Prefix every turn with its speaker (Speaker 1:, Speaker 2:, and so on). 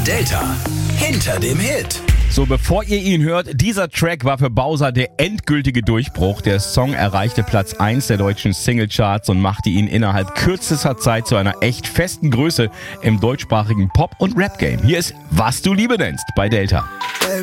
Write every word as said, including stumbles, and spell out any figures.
Speaker 1: Delta hinter dem Hit.
Speaker 2: So, bevor ihr ihn hört, dieser Track war für Bowser der endgültige Durchbruch. Der Song erreichte Platz eins der deutschen Singlecharts und machte ihn innerhalb kürzester Zeit zu einer echt festen Größe im deutschsprachigen Pop- und Rap-Game. Hier ist Was du Liebe nennst bei Delta.